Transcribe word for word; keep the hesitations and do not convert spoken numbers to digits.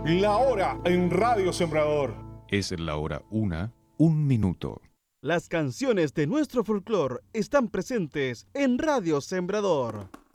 La hora en Radio Sembrador. Es la hora una, un minuto. Las canciones de nuestro folclore están presentes en Radio Sembrador.